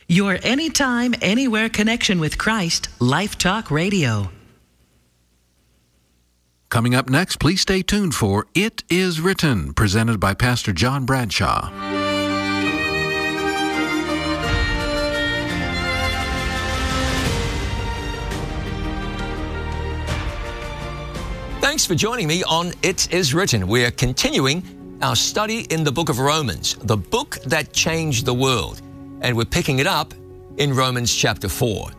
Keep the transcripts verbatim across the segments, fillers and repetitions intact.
Your anytime, anywhere connection with Christ, Life Talk Radio. Coming up next, please stay tuned for It Is Written, presented by Pastor John Bradshaw. Thanks for joining me on It Is Written. We're continuing our study in the book of Romans, the book that changed the world. And we're picking it up in Romans chapter four.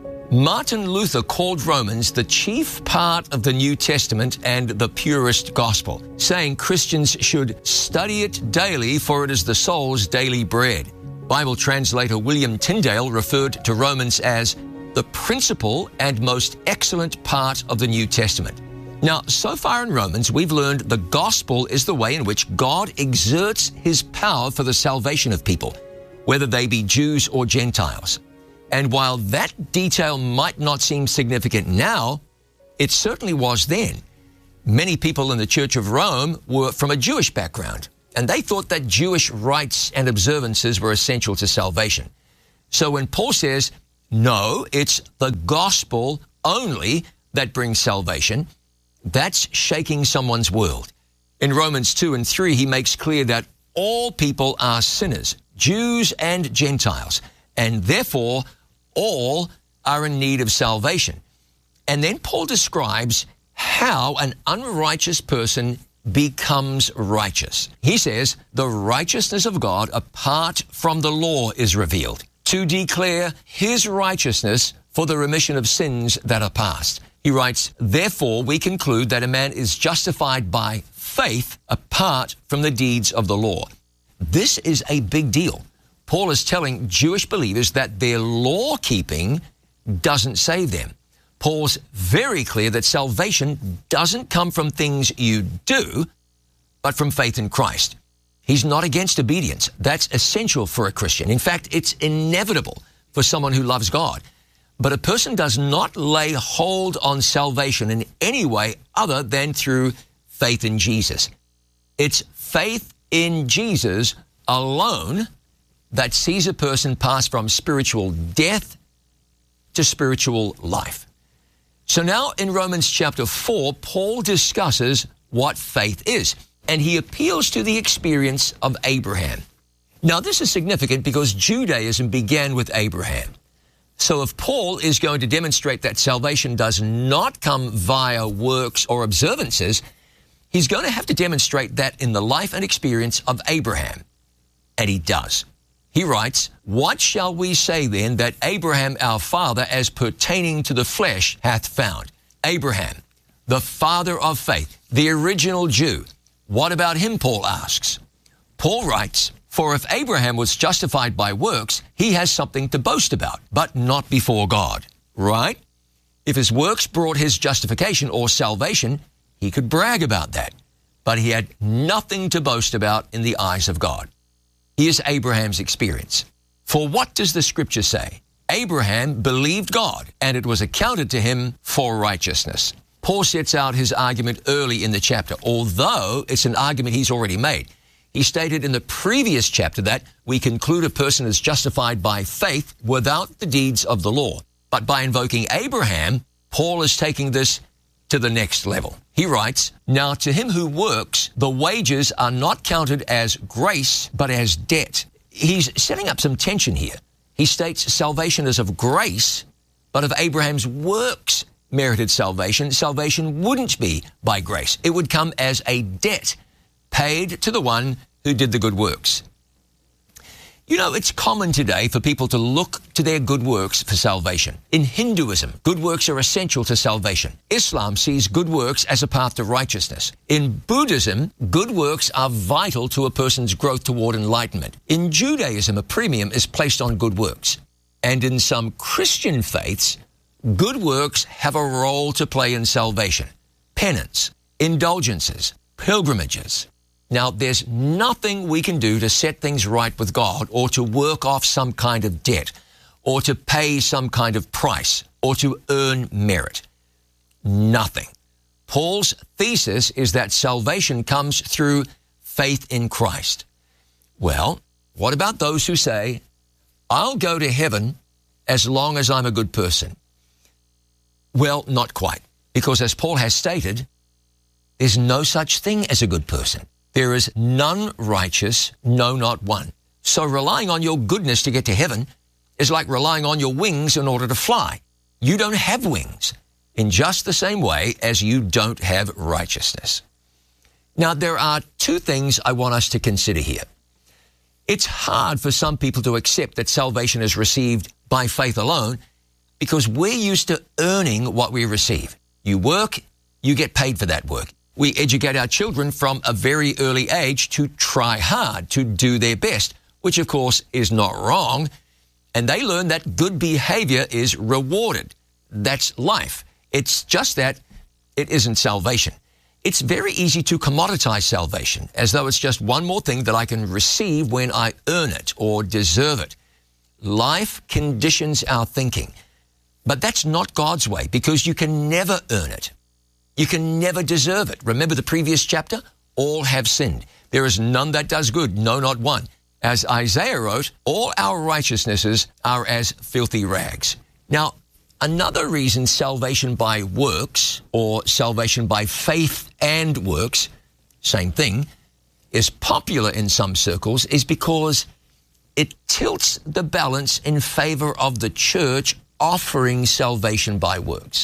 Martin Luther called Romans the chief part of the New Testament and the purest gospel, saying Christians should study it daily, for it is the soul's daily bread. Bible translator William Tyndale referred to Romans as the principal and most excellent part of the New Testament. Now, so far in Romans, we've learned the gospel is the way in which God exerts his power for the salvation of people, whether they be Jews or Gentiles. And while that detail might not seem significant now, it certainly was then. Many people in the Church of Rome were from a Jewish background, and they thought that Jewish rites and observances were essential to salvation. So when Paul says, no, it's the gospel only that brings salvation, that's shaking someone's world. In Romans two and three, he makes clear that all people are sinners, Jews and Gentiles, and therefore all are in need of salvation. And then Paul describes how an unrighteous person becomes righteous. He says, the righteousness of God apart from the law is revealed, to declare his righteousness for the remission of sins that are past. He writes, therefore we conclude that a man is justified by faith apart from the deeds of the law. This is a big deal. Paul is telling Jewish believers that their law-keeping doesn't save them. Paul's very clear that salvation doesn't come from things you do, but from faith in Christ. He's not against obedience. That's essential for a Christian. In fact, it's inevitable for someone who loves God. But a person does not lay hold on salvation in any way other than through faith in Jesus. It's faith in Jesus alone that sees a person pass from spiritual death to spiritual life. So now in Romans chapter four, Paul discusses what faith is, and he appeals to the experience of Abraham. Now this is significant because Judaism began with Abraham. So if Paul is going to demonstrate that salvation does not come via works or observances, he's going to have to demonstrate that in the life and experience of Abraham. And he does. He writes, what shall we say then that Abraham our father as pertaining to the flesh hath found? Abraham, the father of faith, the original Jew. What about him, Paul asks? Paul writes, for if Abraham was justified by works, he has something to boast about, but not before God. Right? If his works brought his justification or salvation, he could brag about that. But he had nothing to boast about in the eyes of God. Here's Abraham's experience. For what does the scripture say? Abraham believed God, and it was accounted to him for righteousness. Paul sets out his argument early in the chapter, although it's an argument he's already made. He stated in the previous chapter that we conclude a person is justified by faith without the deeds of the law. But by invoking Abraham, Paul is taking this to the next level. He writes, now to him who works, the wages are not counted as grace, but as debt. He's setting up some tension here. He states salvation is of grace, but if Abraham's works merited salvation, salvation wouldn't be by grace. It would come as a debt paid to the one who did the good works. You know, it's common today for people to look to their good works for salvation. In Hinduism, good works are essential to salvation. Islam sees good works as a path to righteousness. In Buddhism, good works are vital to a person's growth toward enlightenment. In Judaism, a premium is placed on good works. And in some Christian faiths, good works have a role to play in salvation. Penance, indulgences, pilgrimages. Now, there's nothing we can do to set things right with God or to work off some kind of debt or to pay some kind of price or to earn merit. Nothing. Paul's thesis is that salvation comes through faith in Christ. Well, what about those who say, I'll go to heaven as long as I'm a good person. Well, not quite, because as Paul has stated, there's no such thing as a good person. There is none righteous, no, not one. So relying on your goodness to get to heaven is like relying on your wings in order to fly. You don't have wings, in just the same way as you don't have righteousness. Now, there are two things I want us to consider here. It's hard for some people to accept that salvation is received by faith alone because we're used to earning what we receive. You work, you get paid for that work. We educate our children from a very early age to try hard, to do their best, which of course is not wrong. And they learn that good behavior is rewarded. That's life. It's just that it isn't salvation. It's very easy to commoditize salvation, as though it's just one more thing that I can receive when I earn it or deserve it. Life conditions our thinking. But that's not God's way, because you can never earn it. You can never deserve it. Remember the previous chapter? All have sinned. There is none that does good, no, not one. As Isaiah wrote, all our righteousnesses are as filthy rags. Now, another reason salvation by works, or salvation by faith and works, same thing, is popular in some circles is because it tilts the balance in favor of the church offering salvation by works.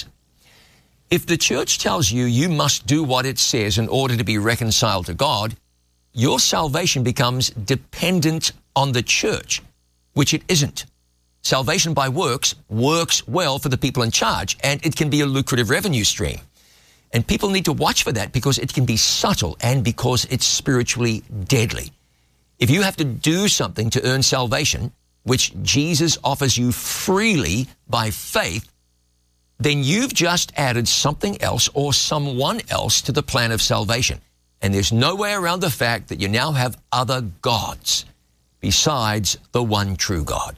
If the church tells you you must do what it says in order to be reconciled to God, your salvation becomes dependent on the church, which it isn't. Salvation by works works well for the people in charge, and it can be a lucrative revenue stream. And people need to watch for that because it can be subtle and because it's spiritually deadly. If you have to do something to earn salvation, which Jesus offers you freely by faith, then you've just added something else or someone else to the plan of salvation. And there's no way around the fact that you now have other gods besides the one true God.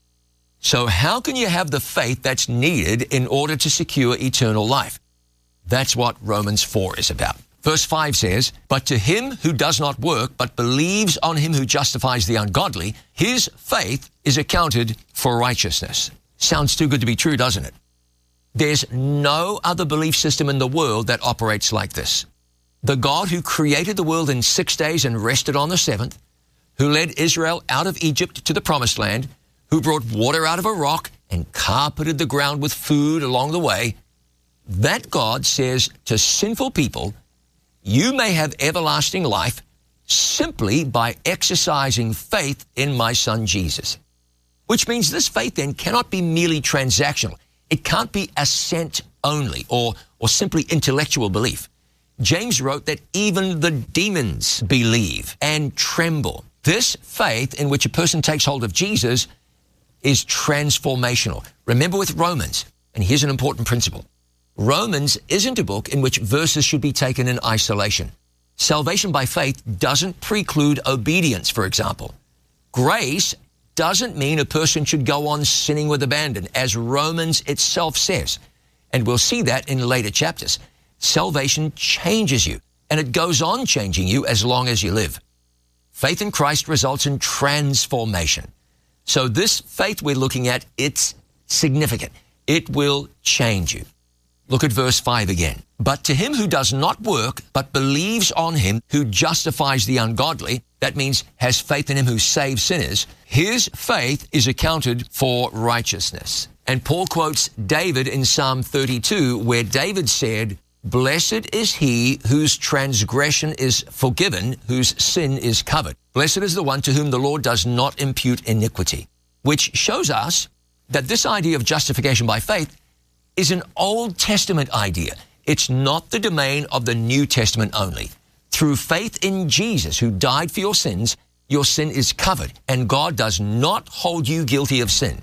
So how can you have the faith that's needed in order to secure eternal life? That's what Romans four is about. Verse five says, "But to him who does not work, but believes on him who justifies the ungodly, his faith is accounted for righteousness." Sounds too good to be true, doesn't it? There's no other belief system in the world that operates like this. The God who created the world in six days and rested on the seventh, who led Israel out of Egypt to the promised land, who brought water out of a rock and carpeted the ground with food along the way, that God says to sinful people, you may have everlasting life simply by exercising faith in my son Jesus. Which means this faith then cannot be merely transactional. It can't be assent only or, or simply intellectual belief. James wrote that even the demons believe and tremble. This faith in which a person takes hold of Jesus is transformational. Remember with Romans, and here's an important principle. Romans isn't a book in which verses should be taken in isolation. Salvation by faith doesn't preclude obedience, for example. Grace doesn't mean a person should go on sinning with abandon, as Romans itself says. And we'll see that in later chapters. Salvation changes you, and it goes on changing you as long as you live. Faith in Christ results in transformation. So this faith we're looking at, it's significant. It will change you. Look at verse five again. "But to him who does not work, but believes on him who justifies the ungodly," that means has faith in him who saves sinners, "his faith is accounted for righteousness." And Paul quotes David in Psalm thirty-two, where David said, "Blessed is he whose transgression is forgiven, whose sin is covered. Blessed is the one to whom the Lord does not impute iniquity." Which shows us that this idea of justification by faith is an Old Testament idea. It's not the domain of the New Testament only. Through faith in Jesus, who died for your sins, your sin is covered, and God does not hold you guilty of sin.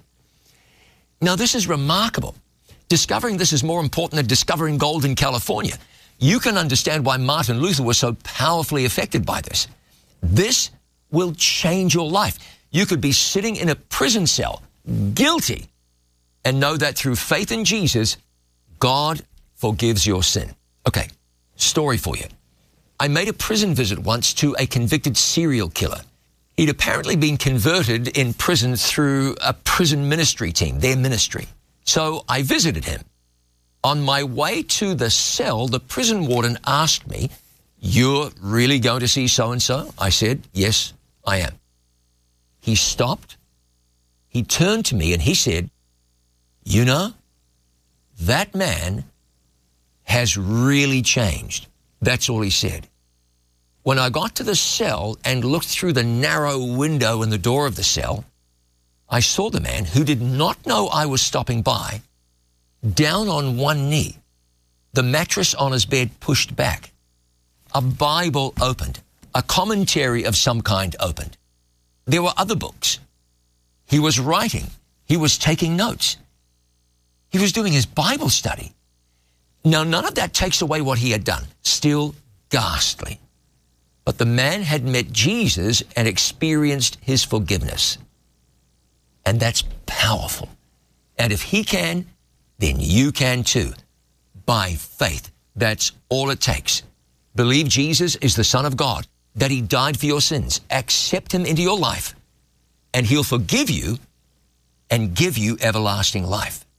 Now, this is remarkable. Discovering this is more important than discovering gold in California. You can understand why Martin Luther was so powerfully affected by this. This will change your life. You could be sitting in a prison cell, guilty, and know that through faith in Jesus, God forgives your sin. Okay, story for you. I made a prison visit once to a convicted serial killer. He'd apparently been converted in prison through a prison ministry team, their ministry. So I visited him. On my way to the cell, the prison warden asked me, "You're really going to see so-and-so?" I said, "Yes, I am." He stopped. He turned to me and he said, "You know, that man has really changed." That's all he said. When I got to the cell and looked through the narrow window in the door of the cell, I saw the man, who did not know I was stopping by, down on one knee, the mattress on his bed pushed back, a Bible opened, a commentary of some kind opened. There were other books. He was writing. He was taking notes. He was doing his Bible study. Now, none of that takes away what he had done. Still ghastly. But the man had met Jesus and experienced his forgiveness. And that's powerful. And if he can, then you can too. By faith. That's all it takes. Believe Jesus is the Son of God, that he died for your sins. Accept him into your life, and he'll forgive you and give you everlasting life.